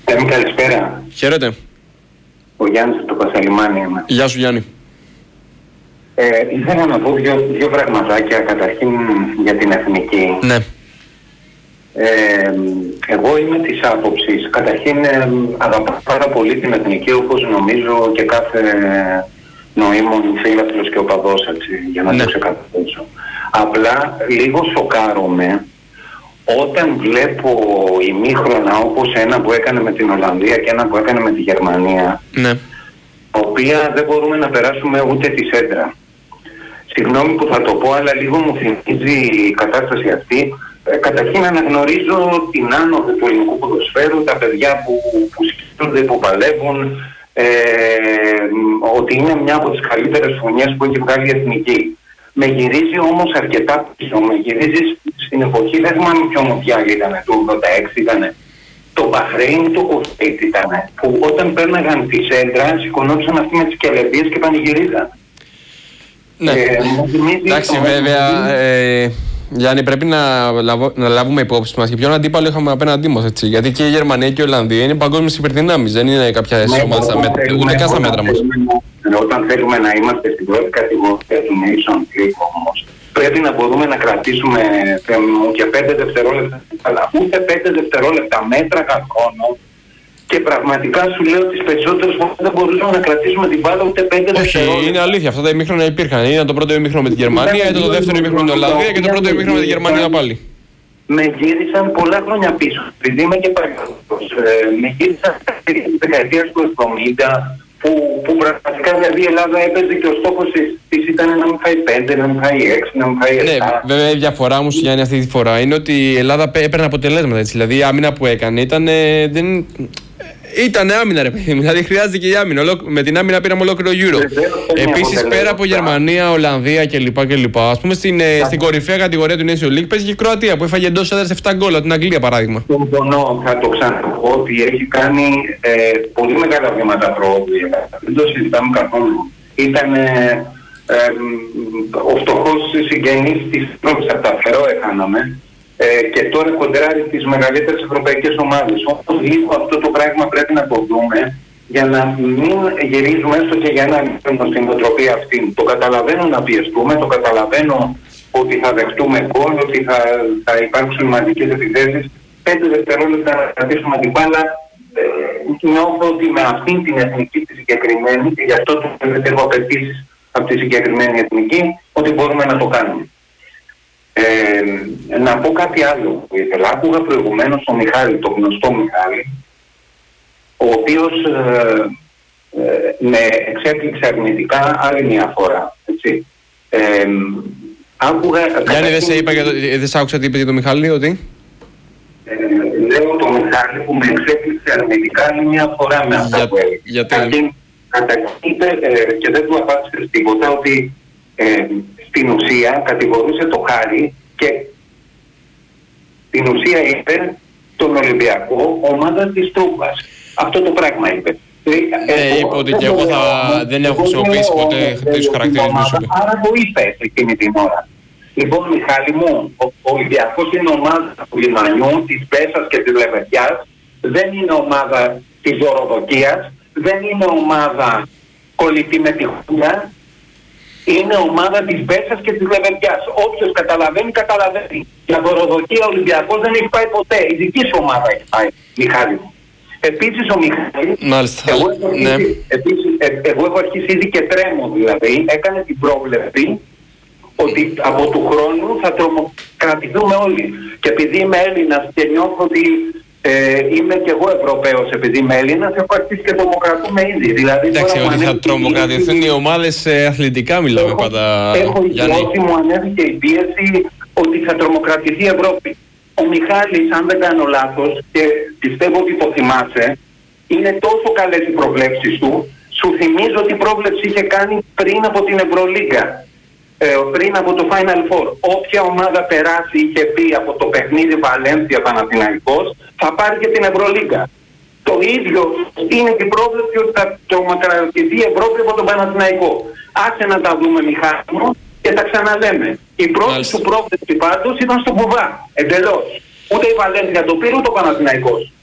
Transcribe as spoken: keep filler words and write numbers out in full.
Θέμη, καλησπέρα. Χαίρετε. Ο Γιάννης από το Πασαλιμάνι είμαι. Γεια σου, Γιάννη. Ε, ήθελα να πω δύο, δύο πραγματάκια. Καταρχήν για την εθνική. Ναι. Ε, εγώ είμαι της άποψης. Καταρχήν ε, αγαπάω πάρα πολύ την εθνική, όπως νομίζω και κάθε νοήμων φίλαθλος και οπαδός, έτσι, για να ναι. το ξεκαθαρίσω. Απλά λίγο σοκάρομαι όταν βλέπω ημίχρονα όπως ένα που έκανε με την Ολλανδία και ένα που έκανε με τη Γερμανία, ναι. τα οποία δεν μπορούμε να περάσουμε ούτε τη σέντρα. Συγγνώμη που θα το πω, αλλά λίγο μου θυμίζει η κατάσταση αυτή. Ε, καταρχήν αναγνωρίζω την άνοδο του ελληνικού ποδοσφαίρου, τα παιδιά που, που σκέφτονται, που παλεύουν, ε, ότι είναι μια από τις καλύτερες φωνιές που έχει βγάλει η εθνική. Με γυρίζει όμως αρκετά πίσω, με γυρίζει στην εποχή, δεν θυμάμαι ποιο μοντιάλ ήταν, το ογδόντα έξι ήταν, το Μπαχρέιν, το Κουβέιτ ήταν, που όταν πέρναγαν τη σέντρα σηκωνόντουσαν αυτοί με τις κελεδίες και πανηγυρίζαν. Ναι, ε, εντάξει βέβαια, ε, Γιάννη, πρέπει να, λαβω, να λάβουμε υπόψη μας και ποιον αντίπαλο είχαμε απέναντί μας, έτσι. Γιατί και η Γερμανία και η Ολλανδία είναι παγκόσμιες υπερδυνάμεις, δεν είναι κάποια ναι, ομάδες ούτε καν στα μέτρα μας. Όταν θέλουμε να είμαστε στην πρώτη κατηγορία του Nation League όμως, πρέπει να μπορούμε να κρατήσουμε και πέντε δευτερόλεπτα, αλλά ούτε πέντε δευτερόλεπτα μέτρα κάθε χρόνο. Και πραγματικά σου λέω τις περισσότερες φορές δεν μπορούσαμε να κρατήσουμε την μπάλα ούτε πέντε δευτερόλεπτα. Όχι, είναι αλήθεια. Αυτά τα ημίχρονα υπήρχαν. Ήταν το πρώτο ημίχρονο με τη Γερμανία, ήταν το δεύτερο ημίχρονο με την Ολλανδία και το πρώτο ημίχρονο με τη Γερμανία πάλι. Με γύρισαν πολλά χρόνια πίσω. Επειδή είμαι και παλιός, με γύρισαν στη δεκαετία του εβδομήντα. Που, που πραγματικά δηλαδή η Ελλάδα έπαιζε και ο στόχος της ήταν να μην φάει πέντε, να μην φάει έξι, να μην φάει επτά. Ναι, βέβαια η διαφορά μου, Γιάννη, αυτή τη φορά είναι ότι η Ελλάδα έπαιρνε αποτελέσματα. Έτσι. Δηλαδή η άμυνα που έκανε ήταν. Δεν... Ήταν άμυνα, ρε παιδί μου. Δηλαδή χρειάζεται και η άμυνα. Με την άμυνα πήραμε ολόκληρο γύρο. Επίσης, πέρα από Γερμανία, Ολλανδία κλπ. Ας πούμε στην, στην κορυφαία κατηγορία του Nation League παίζει και η Κροατία που έφαγε εντός έδρας επτά γκολ από την Αγγλία παράδειγμα. Συμφωνώ, θα το ξαναπώ ότι έχει κάνει ε, πολύ μεγάλα βήματα πρόοδου. Δεν το συζητάμε καθόλου. Ήταν ε, ε, ο φτωχός συγγενής της πρώτης από τα Φερόε κάναμε. Ε, και τώρα κοντράρει τις μεγαλύτερες ευρωπαϊκές ομάδες. Όμως λίγο αυτό το πράγμα πρέπει να το δούμε για να μην γυρίζουμε έστω και για ένα μήνυμα στην νοοτροπία αυτή. Το καταλαβαίνω να πιεστούμε, το καταλαβαίνω ότι θα δεχτούμε γκολ, ότι θα, θα υπάρξουν μαζικές επιθέσεις. Πέντε δευτερόλεπτα να κρατήσουμε την μπάλα. Ε, νιώθω ότι με αυτήν την εθνική τη συγκεκριμένη, και γι' αυτό το έχω απαιτήσεις από τη συγκεκριμένη εθνική, ότι μπορούμε να το κάνουμε. Ε, να πω κάτι άλλο που ήθελα. Άκουγα προηγουμένως τον Μιχάλη, τον γνωστό Μιχάλη, ο οποίος ε, ε, με εξέπληξε αρνητικά άλλη μια φορά. Έτσι. Ε, άκουγα... Γιάννη, δεν σε είπα για το... δεν σ' άκουσα τι είπε για τον Μιχάλη, ότι... Ε, λέω τον Μιχάλη που με εξέπληξε αρνητικά άλλη μια φορά με αυτά για, που έλεγε. Γιατί... Καταρχήν είπε ε, και δεν του απάντησε τίποτα ότι ε, στην ουσία κατηγορούσε το Χάρη και στην ουσία είπε τον Ολυμπιακό ομάδα της Τρούπας. Αυτό το πράγμα είπε. Ε, είπε ότι και εγώ θα δεν έχω χρησιμοποιήσει ποτέ τους χαρακτηρισμούς. Άρα το είπε εκείνη την ώρα. Λοιπόν, Μιχάλη μου, ο Ολυμπιακός είναι ομάδα του Λιμανιού, της Πέσας και της Λεβεντιάς. Δεν είναι ομάδα της δωροδοκίας. Δεν είναι ομάδα κολλητή με τη χούρα. Είναι ομάδα της Πέσας και της Λεβεντιάς. Όποιος καταλαβαίνει, καταλαβαίνει. Για δωροδοκία ο Ολυμπιακός δεν έχει πάει ποτέ. Η δική σου ομάδα έχει πάει, Μιχάλη μου. Επίσης ο Μιχάλης, εγώ, ναι. επίσης, ε, εγώ έχω αρχίσει ήδη και τρέμω δηλαδή, έκανε την πρόβλεψη ότι από του χρόνου θα τρομοκρατηθούμε όλοι. Και επειδή είμαι Έλληνας και νιώθω ότι ε, είμαι και εγώ Ευρωπαίος, επειδή είμαι Έλληνας, έχω αρχίσει και τρομοκρατούμε ήδη. Δηλαδή, εντάξει, ότι θα τρομοκρατηθούν οι ομάδες ε, αθλητικά μιλάμε έχω, πάντα. Έχω η μου ανέβηκε η πίεση ότι θα τρομοκρατηθεί η Ευρώπη. Ο Μιχάλης, αν δεν κάνω λάθος, και πιστεύω ότι το θυμάσαι, είναι τόσο καλές οι προβλέψεις του. Σου θυμίζω τι πρόβλεψη είχε κάνει πριν από την Ευρωλίγκα, ε, πριν από το Final Four. Όποια ομάδα περάσει, είχε πει από το παιχνίδι Βαλένθια Παναθηναϊκός, θα πάρει και την Ευρωλίγκα. Το ίδιο είναι και η πρόβλεψη ότι θα τρομοκρατηθεί η Ευρώπη από τον Παναθηναϊκό. Άσε να τα δούμε, Μιχάλη μου, και τα ξαναλέμε. Η πρώτη Μάλιστα. σου πρόβλεψη πάντως ήταν στο Κουβά. Εντελώς. Ούτε η Βαλένθια το πήρε, ούτε ο Παναθηναϊκός.